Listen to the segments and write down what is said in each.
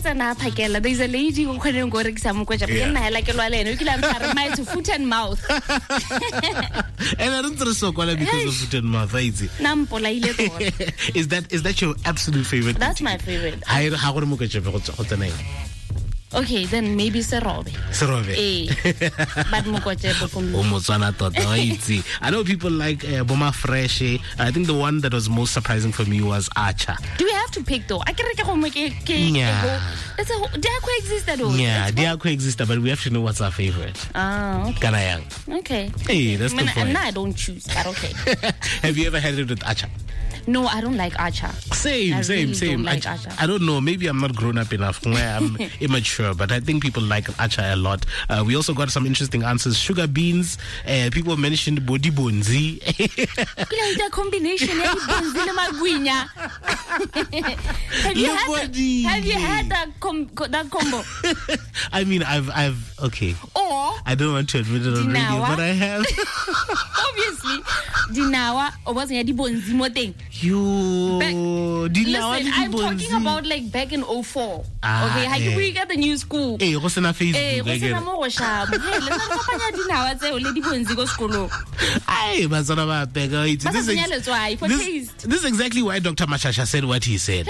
There's a lady who couldn't go to some question. Like a foot and mouth. And I don't so because of foot and mouth. Is that your absolute favorite? That's my favorite. Okay, then maybe Serobe. But I know people like Boma Fresh. I think the one that was most surprising for me was Archer. Do we have to pick though? Yeah. They are coexisted. Yeah, they are coexisted, but we have to know what's our favorite. Okay. Okay. Hey, that's the point. I don't choose, but okay. Have you ever had it with Archer? No, I don't like Archer. Same. Don't like Archer. I don't know. Maybe I'm not grown up enough. I'm immature, but I think people like Archer a lot. We also got some interesting answers. Sugar beans. People mentioned body bonzi. The combination. Have you had that combo? I mean, I've okay. Or I don't want to admit it on radio, but I have. Obviously, Dinawa or wasn't the bonzi more thing. Listen, I'm talking about like back in 04. Okay, how you get the new school? Hey, what's on Facebook? Hey, let's this is exactly why Dr. Mashasha said what he said.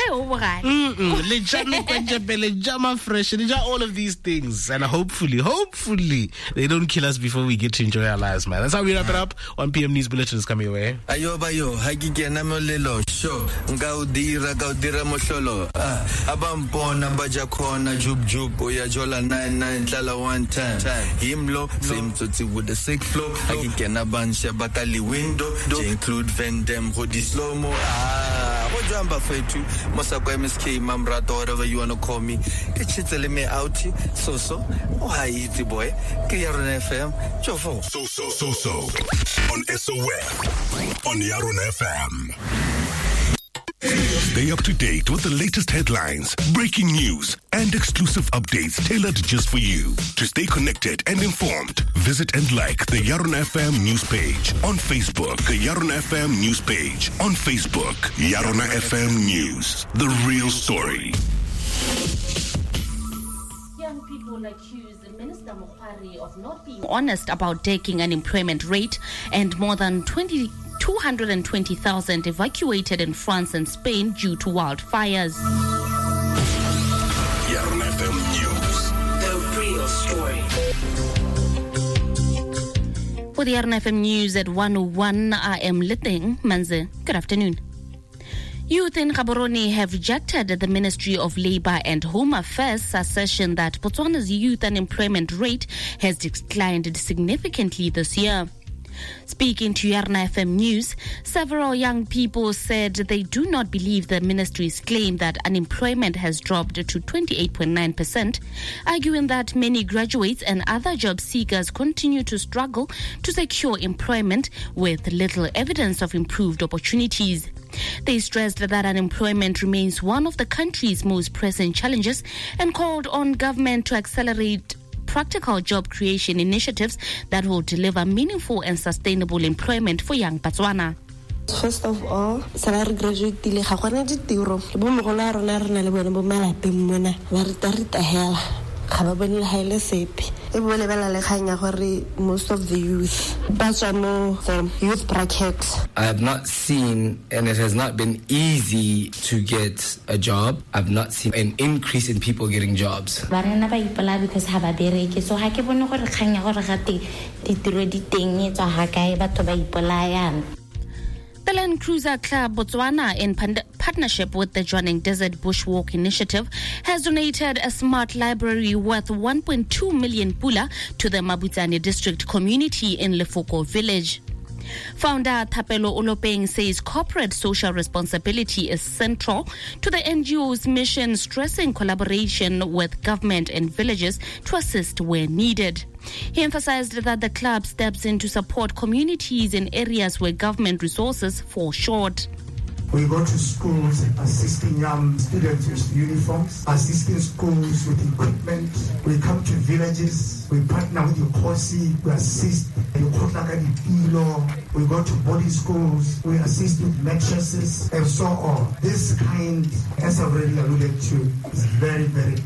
All of these things, and hopefully they don't kill us before we get to enjoy our lives, man. That's how we wrap it up. 1 p.m. news bulletin is coming away. Show ngaudira mohlolo abampona bajakhona jub uyajola 99 hlala one time himlo same tsotsi with the sick flow akikena bansha bakali window to include Vendem Hodi Slomo Wojamba fetu Mosakwa MSK Mamrato whatever you want to call me kichitele me out so hi iti boy Yarona FM chofo so on SOS on Yarona FM. Stay up to date with the latest headlines, breaking news, and exclusive updates tailored just for you. To stay connected and informed, visit and like the Yarona FM news page on Facebook. The Yarona FM news page on Facebook. Yarona FM News, the real story. Young people accuse Minister Mokgwari of not being honest about taking unemployment rate, and more than 220,000 evacuated in France and Spain due to wildfires. Yarona FM News, the real story. For the Yarona FM News at 1:01, I am Liteng Manze. Good afternoon. Youth in Gaborone have rejected the Ministry of Labour and Home Affairs' assertion that Botswana's youth unemployment rate has declined significantly this year. Speaking to Yarona FM News, several young people said they do not believe the ministry's claim that unemployment has dropped to 28.9%, arguing that many graduates and other job seekers continue to struggle to secure employment with little evidence of improved opportunities. They stressed that unemployment remains one of the country's most pressing challenges and called on government to accelerate practical job creation initiatives that will deliver meaningful and sustainable employment for young Botswana. First of all, salary graduate dile ga gona ditiro le bo mogolo rona rena le bone bo malapeng mona ba rita hela ga ba bone le haile sepe e bo le bela le khanya gore most of the youth batswa mo the youth bracket. I have not seen, and it has not been easy to get a job. I've not seen an increase in people getting jobs. Barena ba ipola because ha ba bereke, so ha ke bone gore khanya gore ga ditiro di teng tsa ha kae batho ba ipolayang. The Land Cruiser Club Botswana, in partnership with the Joining Desert Bushwalk Initiative, has donated a smart library worth 1.2 million pula to the Mabutsane district community in Lefoko village. Founder Thapelo Olopeng says corporate social responsibility is central to the NGO's mission, stressing collaboration with government and villages to assist where needed. He emphasized that the club steps in to support communities in areas where government resources fall short. We go to schools assisting young students with uniforms, assisting schools with equipment. We come to villages, we partner with Ukosi, we assist in Kotlaka. We go to boarding schools, we assist with mattresses and so on. This kind, as I've already alluded to, is very, very